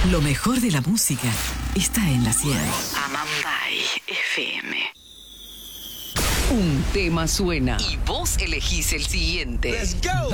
Lo mejor de la música está en la 100. Amambay FM. Un tema suena y vos elegís el siguiente. Let's go.